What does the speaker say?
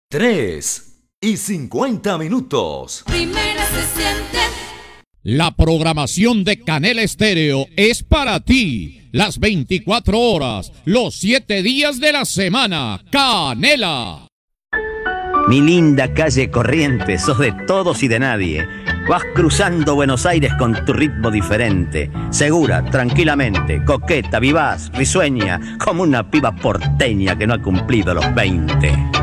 3:50. Primera se siente. La programación de Canela Estéreo es para ti. Las 24 horas, los 7 días de la semana. Canela. Mi linda calle Corrientes, sos de todos y de nadie. Vas cruzando Buenos Aires con tu ritmo diferente. Segura, tranquilamente, coqueta, vivaz, risueña, como una piba porteña que no ha cumplido los 20.